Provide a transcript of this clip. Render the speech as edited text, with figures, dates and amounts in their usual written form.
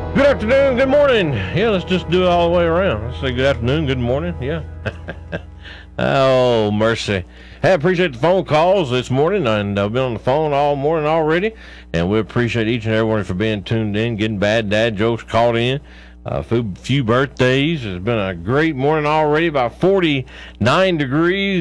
Good afternoon, good morning. Yeah, let's just do it all the way around. Let's say good afternoon, good morning. Yeah. Oh, mercy. Hey, I appreciate the phone calls this morning, and I've been on the phone all morning already, and we appreciate each and every one for being tuned in, getting bad dad jokes called in. A few birthdays. It's been a great morning already, about 49 degrees.